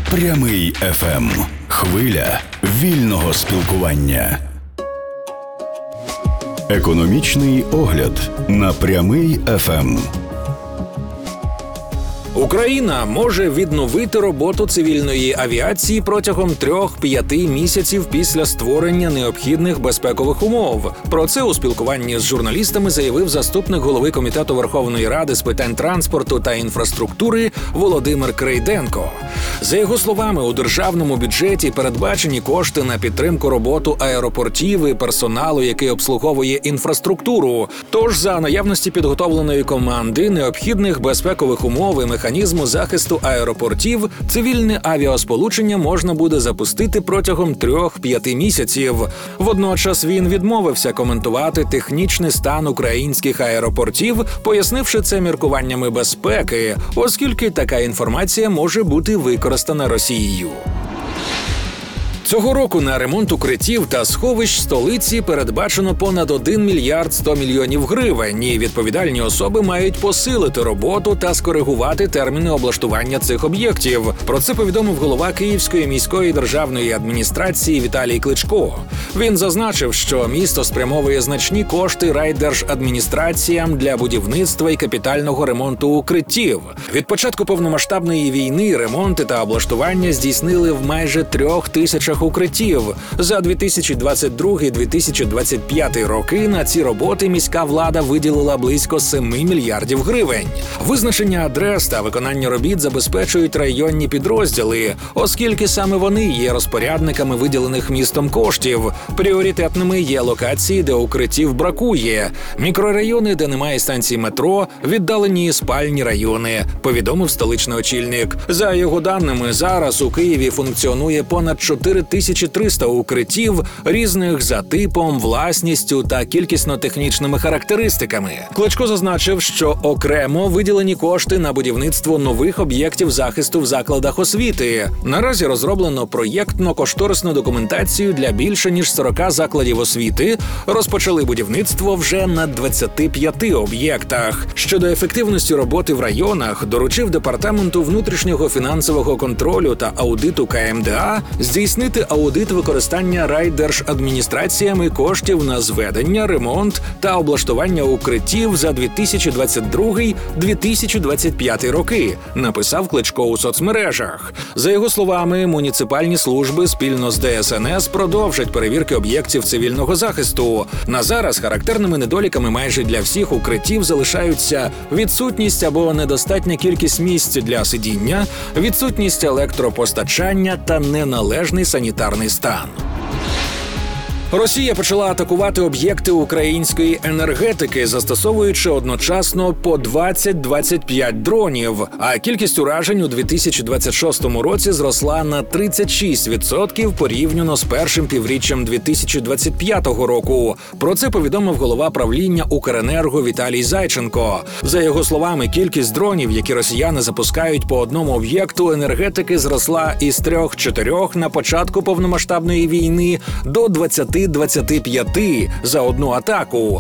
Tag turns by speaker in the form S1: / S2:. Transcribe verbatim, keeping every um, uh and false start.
S1: Прямий еф ем. Хвиля вільного спілкування. Економічний огляд на Прямий еф ем.
S2: Україна може відновити роботу цивільної авіації протягом трьох-п'яти місяців після створення необхідних безпекових умов. Про це у спілкуванні з журналістами заявив заступник голови Комітету Верховної Ради з питань транспорту та інфраструктури Володимир Крейденко. За його словами, у державному бюджеті передбачені кошти на підтримку роботи аеропортів і персоналу, який обслуговує інфраструктуру. Тож, за наявності підготовленої команди, необхідних безпекових умов і механізму захисту аеропортів, цивільне авіасполучення можна буде запустити протягом трьох-п'яти місяців. Водночас він відмовився коментувати технічний стан українських аеропортів, пояснивши це міркуваннями безпеки, оскільки така інформація може бути використана Росією. Цього року на ремонт укриттів та сховищ столиці передбачено понад один мільярд сто мільйонів гривень, і відповідальні особи мають посилити роботу та скоригувати терміни облаштування цих об'єктів. Про це повідомив голова Київської міської державної адміністрації Віталій Кличко. Він зазначив, що місто спрямовує значні кошти райдержадміністраціям для будівництва і капітального ремонту укриттів. Від початку повномасштабної війни ремонти та облаштування здійснили в майже трьох тисячах укриттів. За дві тисячі двадцять другий - дві тисячі двадцять п'ятий роки на ці роботи міська влада виділила близько семи мільярдів гривень. Визначення адрес та виконання робіт забезпечують районні підрозділи, оскільки саме вони є розпорядниками виділених містом коштів. Пріоритетними є локації, де укриттів бракує, мікрорайони, де немає станцій метро, віддалені спальні райони, повідомив столичний очільник. За його даними, зараз у Києві функціонує понад чотири тисячі триста укриттів різних за типом, власністю та кількісно-технічними характеристиками. Кличко зазначив, що окремо виділені кошти на будівництво нових об'єктів захисту в закладах освіти. Наразі розроблено проєктно-кошторисну документацію для більше ніж сорока закладів освіти. Розпочали будівництво вже на двадцяти п'яти об'єктах. Щодо ефективності роботи в районах, доручив Департаменту внутрішнього фінансового контролю та аудиту ка ем де а здійснити аудит використання райдержадміністраціями коштів на зведення, ремонт та облаштування укриттів за дві тисячі двадцять другий - дві тисячі двадцять п'ятий роки, написав Кличко у соцмережах. За його словами, муніципальні служби спільно з де ес ен ес продовжать перевірки об'єктів цивільного захисту. На зараз характерними недоліками майже для всіх укриттів залишаються відсутність або недостатня кількість місць для сидіння, відсутність електропостачання та неналежний санітарний стан. Росія почала атакувати об'єкти української енергетики, застосовуючи одночасно по двадцять - двадцять п'ять дронів, а кількість уражень у дві тисячі двадцять шостому році зросла на тридцять шість відсотків порівняно з першим півріччям дві тисячі двадцять п'ятого року. Про це повідомив голова правління Укренерго Віталій Зайченко. За його словами, кількість дронів, які росіяни запускають по одному об'єкту енергетики, зросла із трьох-чотирьох на початку повномасштабної війни до двадцяти - двадцяти п'яти за одну атаку.